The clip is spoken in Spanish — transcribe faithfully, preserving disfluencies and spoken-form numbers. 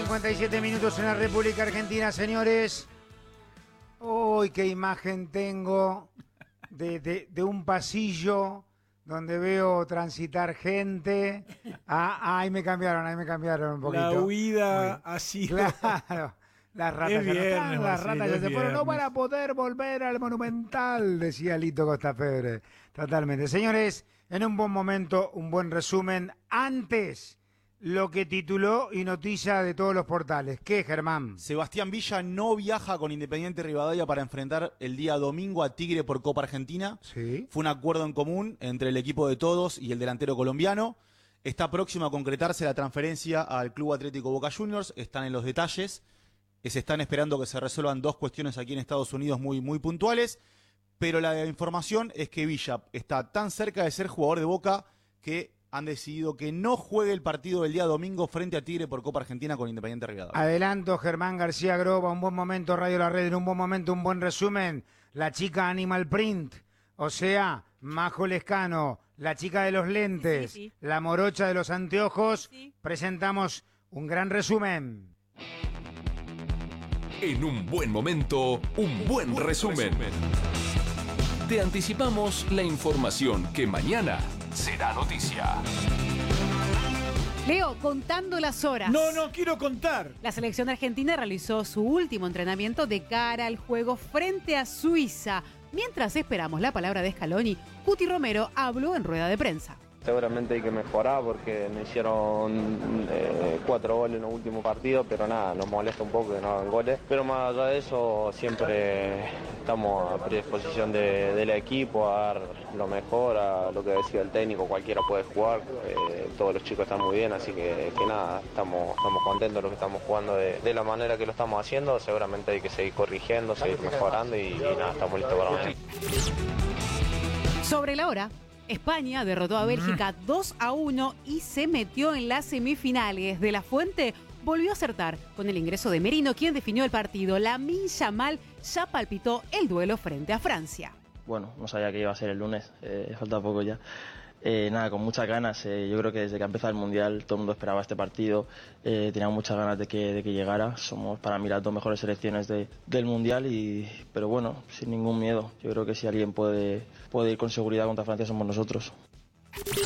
cincuenta y siete minutos en la República Argentina, señores. Uy, qué imagen tengo de, de, de un pasillo donde veo transitar gente. Ah, ahí me cambiaron, ahí me cambiaron un poquito. La huida ha sido... Claro, las ratas ya no están, las ratas ya se fueron, no para poder volver al Monumental, decía Lito Costafebre. Totalmente. Señores, en un buen momento, un buen resumen. Antes, lo que tituló y noticia de todos los portales. ¿Qué, Germán? Sebastián Villa no viaja con Independiente Rivadavia para enfrentar el día domingo a Tigre por Copa Argentina. Sí. Fue un acuerdo en común entre el equipo de todos y el delantero colombiano. Está próximo a concretarse la transferencia al Club Atlético Boca Juniors. Están en los detalles. Se están esperando que se resuelvan dos cuestiones aquí en Estados Unidos muy, muy puntuales. Pero la información es que Villa está tan cerca de ser jugador de Boca que han decidido que no juegue el partido del día domingo frente a Tigre por Copa Argentina con Independiente Rivadavia. Adelanto, Germán García Groba, un buen momento, Radio La Red, en un buen momento, un buen resumen. La chica Animal Print, o sea, Majo Lescano, la chica de los lentes, sí, sí, sí. La morocha de los anteojos, sí. Presentamos un gran resumen. En un buen momento, un buen resumen. Te anticipamos la información que mañana será noticia. Leo, contando las horas. No, no quiero contar. La selección argentina realizó su último entrenamiento de cara al juego frente a Suiza. Mientras esperamos la palabra de Scaloni, Cuti Romero habló en rueda de prensa. Seguramente hay que mejorar porque me hicieron eh, cuatro goles en el último partido, pero nada, nos molesta un poco que no hagan goles. Pero más allá de eso, siempre estamos a predisposición de, del equipo a dar lo mejor, a lo que decía el técnico, cualquiera puede jugar, eh, todos los chicos están muy bien, así que, que nada, estamos, estamos contentos de lo que estamos jugando de, de la manera que lo estamos haciendo. Seguramente hay que seguir corrigiendo, seguir mejorando y, y nada, estamos listos para mañana. Sobre la hora, España derrotó a Bélgica dos a uno y se metió en las semifinales. De la Fuente volvió a acertar con el ingreso de Merino, quien definió el partido. Lamine Yamal ya palpitó el duelo frente a Francia. Bueno, no sabía que iba a ser el lunes, eh, falta poco ya. Eh, nada, con muchas ganas. Eh, yo creo que desde que ha empezado el Mundial todo el mundo esperaba este partido. Eh, tenía muchas ganas de que, de que llegara. Somos para mí las dos mejores selecciones de, del Mundial, y, pero bueno, sin ningún miedo. Yo creo que si alguien puede, puede ir con seguridad contra Francia somos nosotros.